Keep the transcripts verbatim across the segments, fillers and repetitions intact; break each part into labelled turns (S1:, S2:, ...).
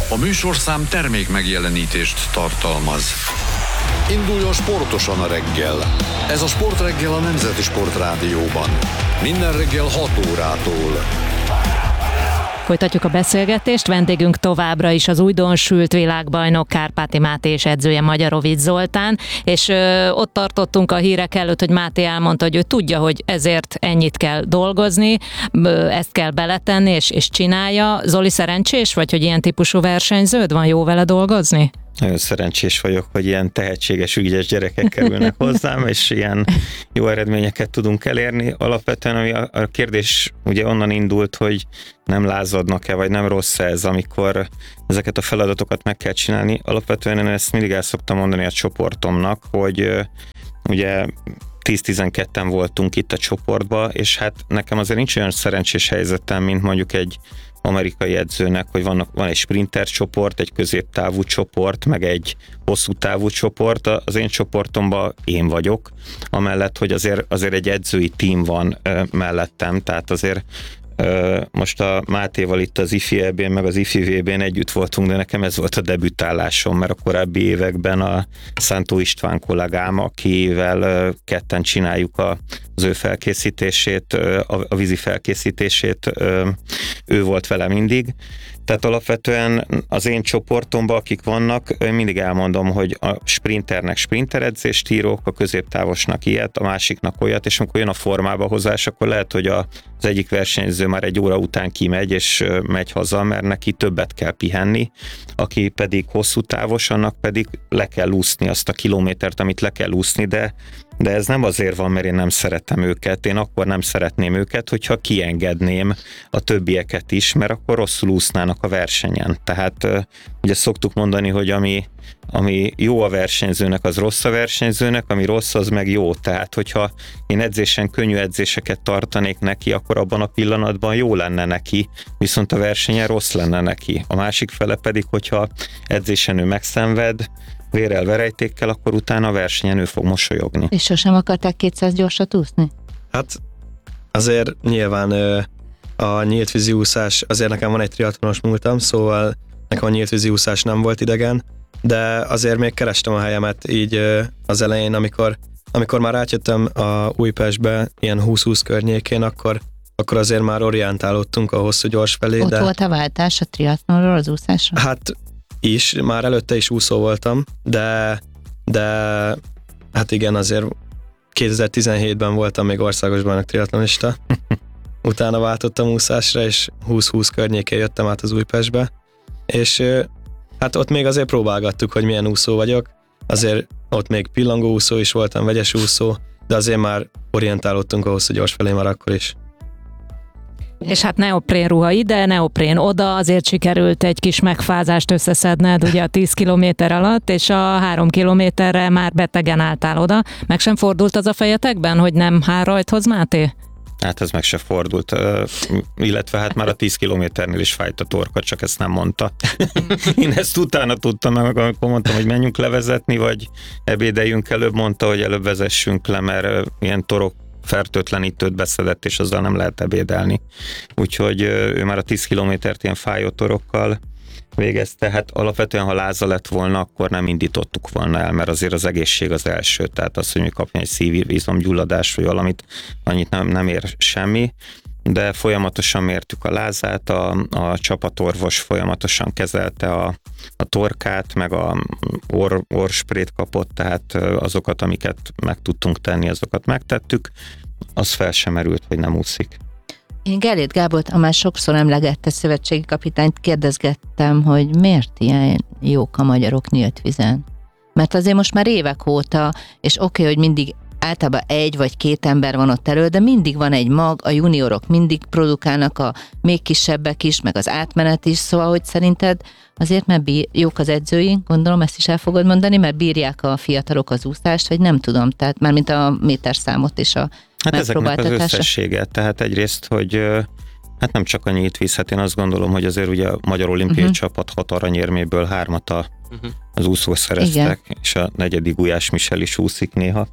S1: A műsorszám termék megjelenítést tartalmaz. Induljon sportosan a reggel. Ez a Sportreggel a Nemzeti Sportrádióban. Minden reggel hat órától.
S2: Folytatjuk a beszélgetést, vendégünk továbbra is az újdonsült világbajnok Kárpáti Máté és edzője Magyarovics Zoltán, és ö, ott tartottunk a hírek előtt, hogy Máté elmondta, hogy ő tudja, hogy ezért ennyit kell dolgozni, ö, ezt kell beletenni, és, és csinálja. Zoli, szerencsés vagy, hogy ilyen típusú versenyződ van, jó vele dolgozni?
S3: Nagyon szerencsés vagyok, hogy ilyen tehetséges, ügyes gyerekek kerülnek hozzám, és ilyen jó eredményeket tudunk elérni. Alapvetően ami a, a kérdés ugye onnan indult, hogy nem lázadnak-e, vagy nem rossz ez, amikor ezeket a feladatokat meg kell csinálni. Alapvetően én ezt mindig el szoktam mondani a csoportomnak, hogy ugye tíz-tizenketten voltunk itt a csoportban, és hát nekem azért nincs olyan szerencsés helyzetem, mint mondjuk egy amerikai edzőnek, hogy vannak, van egy sprinter csoport, egy középtávú csoport, meg egy hosszú távú csoport. Az én csoportomban én vagyok, amellett, hogy azért, azért egy edzői tím van ö, mellettem, tehát azért ö, most a Mátéval itt az ifi é bén, meg az ifi vé bén együtt voltunk, de nekem ez volt a debütálásom, mert a korábbi években a Szántó István kollégám, akivel ö, ketten csináljuk a az ő felkészítését, a vízi felkészítését, ő volt vele mindig. Tehát alapvetően az én csoportomban, akik vannak, mindig elmondom, hogy a sprinternek sprinteredzést írok, a középtávosnak ilyet, a másiknak olyat, és amikor jön a formába hozás, akkor lehet, hogy az egyik versenyző már egy óra után kimegy, és megy haza, mert neki többet kell pihenni, aki pedig hosszú távos, annak pedig le kell úszni azt a kilométert, amit le kell úszni, de De ez nem azért van, mert én nem szeretem őket, én akkor nem szeretném őket, hogyha kiengedném a többieket is, mert akkor rosszul úsznának a versenyen. Tehát ugye szoktuk mondani, hogy ami, ami jó a versenyzőnek, az rossz a versenyzőnek, ami rossz, az meg jó. Tehát, hogyha én edzésen könnyű edzéseket tartanék neki, akkor abban a pillanatban jó lenne neki, viszont a versenyen rossz lenne neki. A másik fele pedig, hogyha edzésen ő megszenved, vérrel, verejtékkel, akkor utána a versenyen ő fog mosolyogni.
S2: És sosem akarták kétszáz gyorsat úszni?
S4: Hát azért nyilván a nyíltvízi úszás, azért nekem van egy triatlonos múltam, szóval nekem a nyíltvízi úszás nem volt idegen, de azért még kerestem a helyemet így az elején, amikor, amikor már átjöttem a Újpestbe, ilyen húsz-húsz környékén, akkor, akkor azért már orientálódtunk a hosszú gyors felé.
S2: Ott
S4: de...
S2: volt a váltás a triatlonról az úszásra?
S4: Hát is, már előtte is úszó voltam, de, de hát igen, azért kétezer-tizenhétben voltam még országos bajnok triatlonista, utána váltottam úszásra, és húsz-húsz környékén jöttem át az Újpestbe, és hát ott még azért próbálgattuk, hogy milyen úszó vagyok, azért ott még pillangó úszó is voltam, vegyes úszó, de azért már orientálódtunk a hosszú gyors felé már akkor is.
S2: És hát neoprén ruha ide, neoprén oda, azért sikerült egy kis megfázást összeszedned ugye a tíz kilométer alatt, és a három kilométerre már betegen álltál oda. Meg sem fordult az a fejetekben, hogy nem hál rajthoz, Máté?
S3: Hát ez meg se fordult, uh, illetve hát már a tíz kilométernél is fájt a torka, csak ezt nem mondta. Én ezt utána tudtam, meg amikor mondtam, hogy menjünk levezetni, vagy ebédeljünk előbb, mondta, hogy előbb vezessünk le, mert uh, ilyen torok fertőtlenítőt beszedett, és azzal nem lehet ebédelni. Úgyhogy ő már a tíz kilométert ilyen fájó torokkal végezte. Hát alapvetően, ha láza lett volna, akkor nem indítottuk volna el, mert azért az egészség az első. Tehát az, hogy mi kapjon egy szívizomgyulladás, vagy valamit, annyit nem, nem ér semmi. De folyamatosan mértük a lázát, a, a csapatorvos folyamatosan kezelte a, a torkát, meg a orr, orrsprét kapott, tehát azokat, amiket meg tudtunk tenni, azokat megtettük. Az fel sem merült, hogy nem úszik.
S2: Én Gellért Gábort, a már sokszor emlegette szövetségi kapitányt, kérdezgettem, hogy miért ilyen jók a magyarok nyílt vízen. Mert azért most már évek óta, és oké, okay, hogy mindig általában egy vagy két ember van ott elő, de mindig van egy mag, a juniorok mindig produkálnak, a még kisebbek is, meg az átmenet is, szóval, hogy szerinted azért, mert bír, jók az edzőink, gondolom ezt is el fogod mondani, mert bírják a fiatalok az úszást, vagy nem tudom, tehát mármint a méterszámot és a
S3: hát ezeknek az összessége, tehát egyrészt, hogy hát nem csak a nyílt víz, hát én azt gondolom, hogy azért ugye a Magyar Olimpiai uh-huh. Csapat hat aranyérméből hármat a, uh-huh. az úszók szereztek, igen. És a negyedik Gulyás Michel is úszik néha.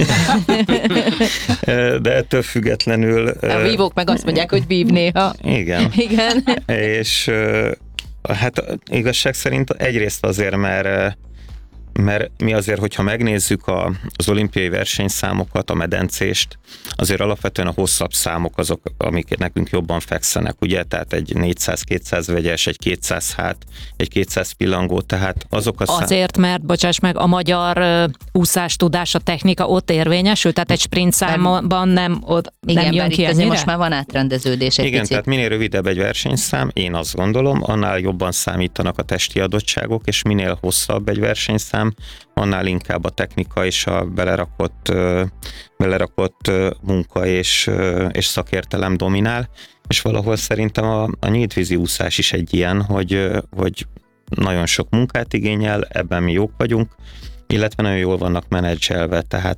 S3: De ettől függetlenül...
S2: A vívók meg azt mondják, hogy vív néha.
S3: Igen.
S2: Igen.
S3: És Hát igazság szerint egyrészt azért, mert mert mi azért, hogyha megnézzük a, az olimpiai versenyszámokat, a medencést, azért alapvetően a hosszabb számok azok, amik nekünk jobban fekszenek, ugye? Tehát egy négyszáz-kétszáz vegyes, egy kétszáz hát, egy kétszáz pillangó, tehát azok a szám...
S5: Azért, mert, bocsáss meg, a magyar uh, úszás tudása, technika ott érvényesül, tehát egy sprint számban nem, ott
S2: Igen,
S5: nem jön
S2: bár
S5: ki
S2: itt azért
S5: ennyire?
S2: most már van átrendeződés egy
S3: Igen,
S2: picit.
S3: tehát minél rövidebb egy versenyszám, én azt gondolom, annál jobban számítanak a testi adottságok, és minél hosszabb egy versenyszám, annál inkább a technika és a belerakott, belerakott munka és, és szakértelem dominál, és valahol szerintem a, a nyíltvízi úszás is egy ilyen, hogy, hogy nagyon sok munkát igényel, ebben mi jók vagyunk, illetve nagyon jól vannak menedzselve, tehát